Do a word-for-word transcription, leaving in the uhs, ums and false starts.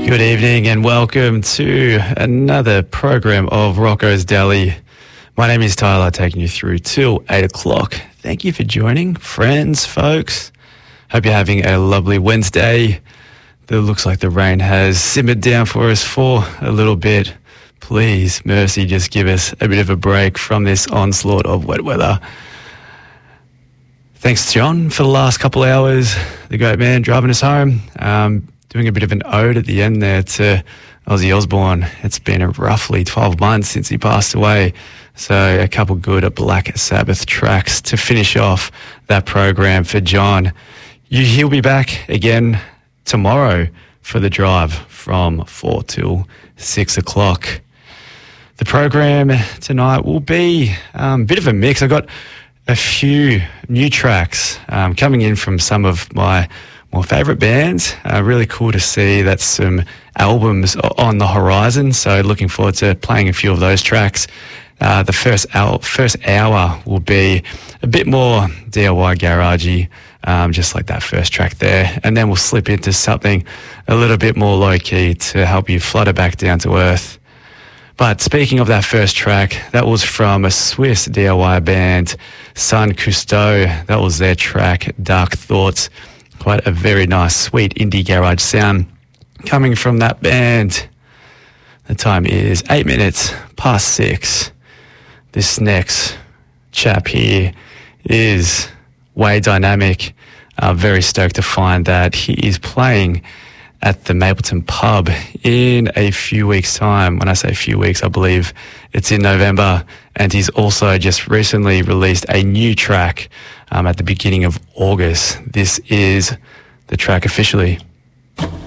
Good evening and welcome to another program of Rocco's Deli. My name is Tyler, taking you through till eight o'clock. Thank you for joining, friends, folks. Hope you're having a lovely Wednesday. It looks like the rain has simmered down for us for a little bit. Please, mercy, just give us a bit of a break from this onslaught of wet weather. Thanks, John, for the last couple hours. The great man driving us home. Um, doing a bit of an ode at the end there to Ozzy Osbourne. It's been a roughly twelve months since he passed away. So a couple good Black Sabbath tracks to finish off that program for John. You, he'll be back again tomorrow for the drive from four till six o'clock. The program tonight will be um, a bit of a mix. I've got a few new tracks um, coming in from some of my more favourite bands. Uh, really cool to see that some albums are on the horizon. So looking forward to playing a few of those tracks. Uh, the first hour, first hour will be a bit more D I Y garagey, um, just like that first track there. And then we'll slip into something a little bit more low-key to help you flutter back down to earth. But speaking of that first track, that was from a Swiss D I Y band, San Cousteau. That was their track, Dark Thoughts. Quite a very nice, sweet indie garage sound coming from that band. The time is eight minutes past six. This next chap here is way dynamic. Uh, very stoked to find that he is playing at the Mapleton Pub in a few weeks' time. When I say a few weeks, I believe it's in November. And he's also just recently released a new track um, at the beginning of August. This is the track Officially.